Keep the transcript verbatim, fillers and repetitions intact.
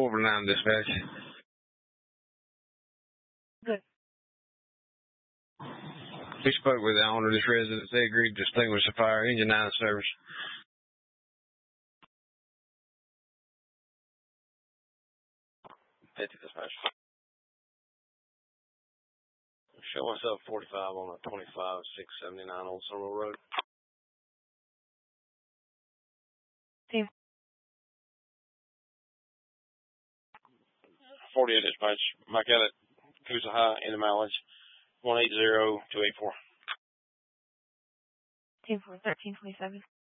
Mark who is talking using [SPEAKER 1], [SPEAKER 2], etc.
[SPEAKER 1] over nine dispatch.
[SPEAKER 2] Good.
[SPEAKER 1] We spoke with the owner of this residence. They agreed to extinguish the fire. Engine nine service.
[SPEAKER 3] fifty dispatch. Show myself forty-five on a twenty-five six seventy-nine Old Summer Road.
[SPEAKER 2] Team.
[SPEAKER 3] forty-eight dispatch. Mike at it. Coosa High in the mileage. one eight zero two eight four.
[SPEAKER 2] Team for thirteen twenty-seven.